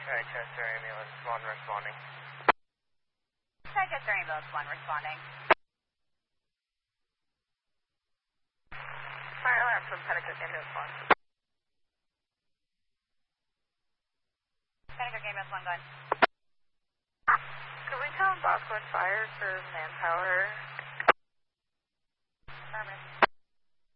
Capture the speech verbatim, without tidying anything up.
Chester ambulance one responding. Chester ambulance one responding. Fire alarm from Petticoat ambulance one. Petticoat ambulance one going. Could we tell Bosco Fire for manpower? Affirmative.